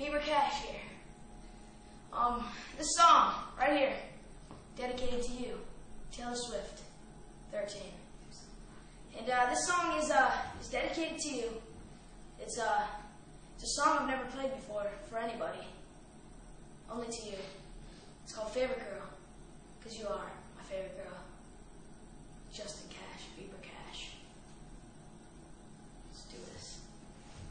Beaver Cash here. This song, right here, dedicated to you, Taylor Swift, 13. And this song is dedicated to you. It's a song I've never played before for anybody. Only to you. It's called Favorite Girl, because you are.